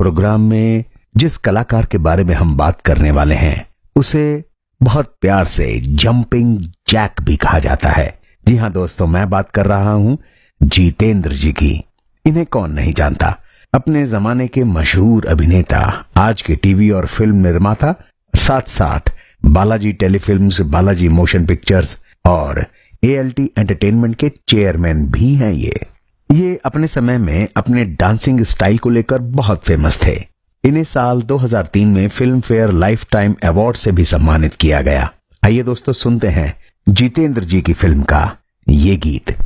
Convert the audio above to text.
Programme में जिस कलाकार के बारे में हम बात करने वाले हैं उसे बहुत प्यार से जंपिंग जैक भी कहा जाता है। जी हाँ दोस्तों, मैं बात कर रहा हूं जितेंद्र जी की। इन्हें कौन नहीं जानता, अपने जमाने के मशहूर अभिनेता, आज के टीवी और फिल्म निर्माता, साथ साथ Balaji telefilms, Balaji motion pictures और ALT एंटरटेनमेंट के चेयरमैन भी हैं। ये अपने समय में अपने डांसिंग स्टाइल को लेकर बहुत फेमस थे। इन्हें साल 2003 में film fair life time award से भी सम्मानित किया गया। आइए दोस्तों, सुनते हैं जितेंद्र जी की फिल्म का ये गीत।